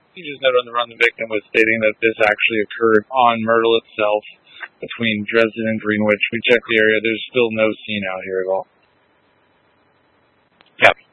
You just noted on the run the victim was stating that this actually occurred on Myrtle itself between Dresden and Greenwich. We checked the area. There's still no scene out here at all. Copy.